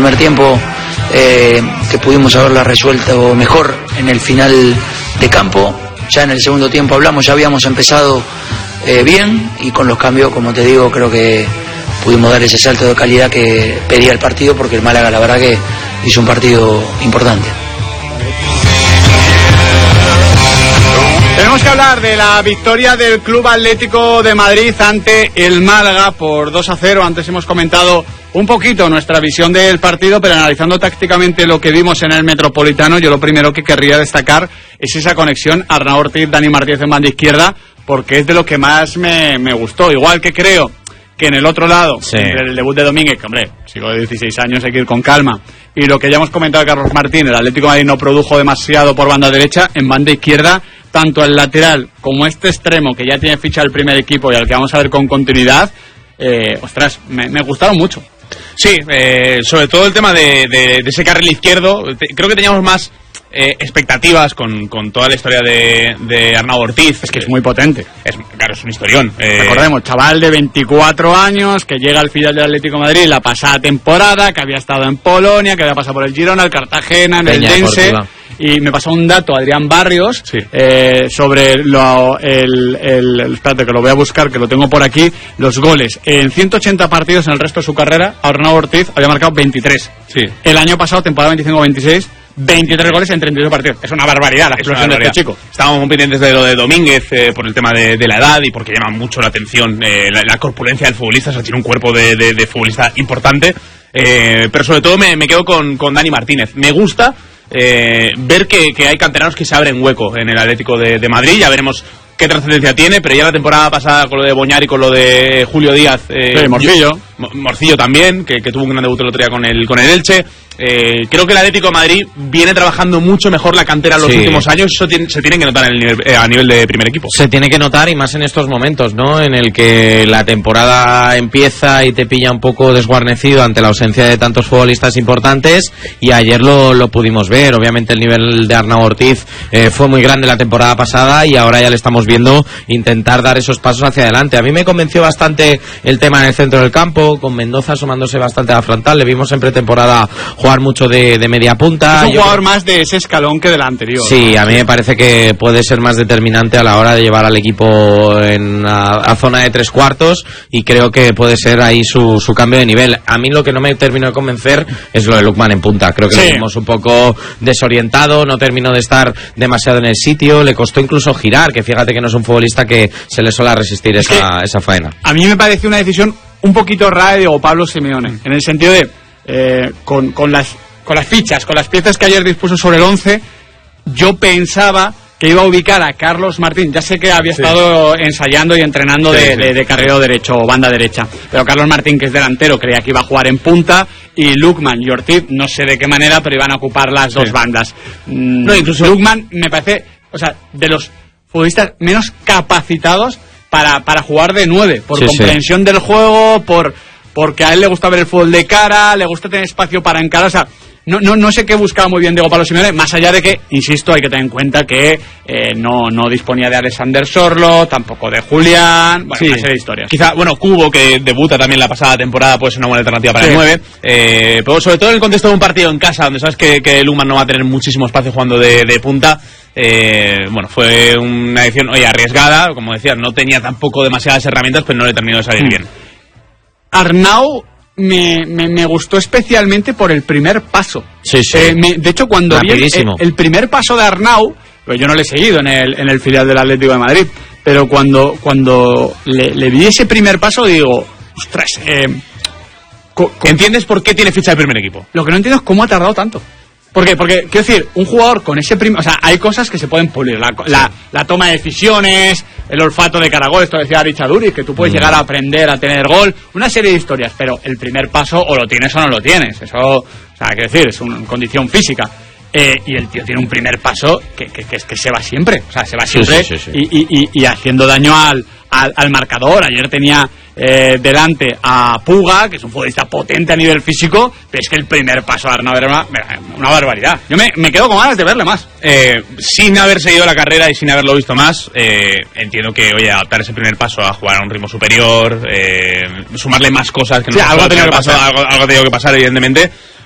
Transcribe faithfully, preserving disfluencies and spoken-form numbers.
primer tiempo eh, que pudimos haberla resuelto mejor en el final de campo. Ya en el segundo tiempo hablamos, ya habíamos empezado eh, bien, y con los cambios, como te digo, creo que pudimos dar ese salto de calidad que pedía el partido, porque el Málaga la verdad que hizo un partido importante. Tenemos que hablar de la victoria del Club Atlético de Madrid ante el Málaga por dos a cero. Antes hemos comentado un poquito nuestra visión del partido, pero analizando tácticamente lo que vimos en el Metropolitano, yo lo primero que querría destacar es esa conexión Arnau Ortiz, Dani Martínez en banda izquierda, porque es de lo que más me, me gustó. Igual que creo que en el otro lado, sí, el debut de Domínguez, que hombre, sigo de dieciséis años, hay que ir con calma, y lo que ya hemos comentado de Carlos Martín, el Atlético de Madrid no produjo demasiado por banda derecha. En banda izquierda, tanto el lateral como este extremo, que ya tiene ficha del primer equipo y al que vamos a ver con continuidad, eh, ostras, me, me gustaron mucho. Sí, eh, sobre todo el tema de, de, de ese carril izquierdo. Creo que teníamos más eh, expectativas con, con toda la historia de, de Arnau Ortiz. Es que es muy potente. Es, claro, es un historión. Eh... Recordemos, chaval de veinticuatro años que llega al filial del Atlético de Madrid la pasada temporada, que había estado en Polonia, que había pasado por el Girona, el Cartagena, en el Dense. Y me pasó un dato, Adrián Barrios, sí, eh, sobre lo, el, el, el... Espérate, que lo voy a buscar, que lo tengo por aquí. Los goles. En ciento ochenta partidos en el resto de su carrera, Arnau Ortiz había marcado veintitrés. Sí. El año pasado, temporada veinticinco veintiséis, veintitrés goles en treinta y dos partidos. Es una barbaridad la explosión de este chico. Estábamos muy pendientes de lo de Domínguez eh, por el tema de, de la edad y porque llama mucho la atención eh, la, la corpulencia del futbolista. O sea, tiene un cuerpo de, de, de futbolista importante. Eh, pero sobre todo me, me quedo con, con Dani Martínez. Me gusta Eh, ver que, que hay canteranos que se abren hueco en el Atlético de, de Madrid. Ya veremos qué trascendencia tiene, pero ya la temporada pasada con lo de Boñar y con lo de Julio Díaz, eh, sí, Morcillo yo, Morcillo también, que, que tuvo un gran debut el otro día con el, con el Elche. Eh, creo que el Atlético de Madrid viene trabajando mucho mejor la cantera en los sí. últimos años. Eso tiene, se tiene que notar en el nivel, eh, a nivel de primer equipo. Se tiene que notar, y más en estos momentos, ¿no? En el que la temporada empieza y te pilla un poco desguarnecido ante la ausencia de tantos futbolistas importantes, y ayer lo, lo pudimos ver. Obviamente el nivel de Arnau Ortiz eh, fue muy grande la temporada pasada, y ahora ya le estamos viendo intentar dar esos pasos hacia adelante. A mí me convenció bastante el tema en el centro del campo, con Mendoza asomándose bastante a la frontal. Le vimos en pretemporada jugar mucho de, de media punta. Es un jugador más de ese escalón que del anterior. Sí, ¿no? A mí me parece que puede ser más determinante a la hora de llevar al equipo en a, a zona de tres cuartos, y creo que puede ser ahí su, su cambio de nivel. A mí lo que no me terminó de convencer es lo de Lookman en punta. Creo que sí. Lo vimos un poco desorientado, no terminó de estar demasiado en el sitio, le costó incluso girar, que fíjate que no es un futbolista que se le suele resistir esa, esa faena. A mí me pareció una decisión un poquito rara de Diego Pablo Simeone, en el sentido de eh, con, con las con las fichas, con las piezas que ayer dispuso sobre el once, yo pensaba que iba a ubicar a Carlos Martín. Ya sé que había sí. estado ensayando y entrenando sí, de, sí. de, de carrilero derecho o banda derecha, pero Carlos Martín, que es delantero, creía que iba a jugar en punta, y Lookman y Ortiz, no sé de qué manera, pero iban a ocupar las sí. dos bandas. Mm, no, incluso Lookman me parece, o sea, de los futbolistas menos capacitados para, para jugar de nueve, por sí, comprensión sí. del juego, por porque a él le gusta ver el fútbol de cara, le gusta tener espacio para encarar. O sea, no, no, no sé qué buscaba muy bien Diego Pablo Simeone, más allá de que, insisto, hay que tener en cuenta que eh, no, no disponía de Alexander Sorlo, tampoco de Julián, bueno, sí. una serie de historias. Quizá, bueno, Cubo, que debuta también la pasada temporada, puede ser una buena alternativa para sí. el nueve, eh, pero sobre todo en el contexto de un partido en casa, donde sabes que, que Lookman no va a tener muchísimo espacio jugando de, de punta. Eh, bueno, fue una decisión, oye, arriesgada, como decías, no tenía tampoco demasiadas herramientas, pero no le terminó de salir mm. bien. Arnau me, me, me gustó especialmente por el primer paso. Sí, sí. Eh, me, de hecho, cuando vi el, el primer paso de Arnau, pues yo no le he seguido en el, en el filial del Atlético de Madrid, pero cuando, cuando le, le vi ese primer paso, digo, ostras, eh, co- co- ¿entiendes por qué tiene ficha de primer equipo? Lo que no entiendo es cómo ha tardado tanto. ¿Por qué? Porque, quiero decir, un jugador con ese primer... O sea, hay cosas que se pueden pulir. La, la, la toma de decisiones, el olfato de cara a gol, esto decía Richard Uriz, que tú puedes mm. llegar a aprender a tener gol, una serie de historias, pero el primer paso o lo tienes o no lo tienes. Eso, o sea, quiero decir, es una condición física. Eh, y el tío tiene un primer paso que, que, que, que se va siempre. O sea, se va siempre sí, sí, sí, sí. Y, y, y, y haciendo daño al, al, al marcador. Ayer tenía... Eh, delante a Puga, que es un futbolista potente a nivel físico, pero es que el primer paso de Arnau era una, una barbaridad. Yo me, me quedo con ganas de verle más. Eh, sin haber seguido la carrera y sin haberlo visto más, eh, entiendo que, oye, adaptar ese primer paso a jugar a un ritmo superior, eh, sumarle más cosas que no sí, algo ha tenido que pasar, pasar. Algo, algo ha tenido que pasar, evidentemente.